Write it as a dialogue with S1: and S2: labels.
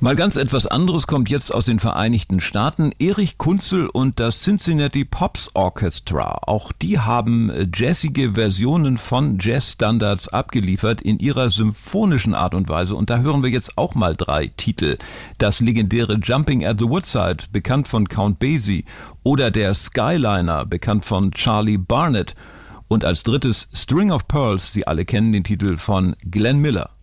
S1: Mal ganz etwas anderes kommt jetzt aus den Vereinigten Staaten. Erich Kunzel und das Cincinnati Pops Orchestra. Auch die haben jazzige Versionen von Jazzstandards abgeliefert in ihrer symphonischen Art und Weise. Und da hören wir jetzt auch mal 3 Titel. Das legendäre Jumping at the Woodside, bekannt von Count Basie, oder der Skyliner, bekannt von Charlie Barnet. Und als drittes String of Pearls, Sie alle kennen den Titel von Glenn Miller.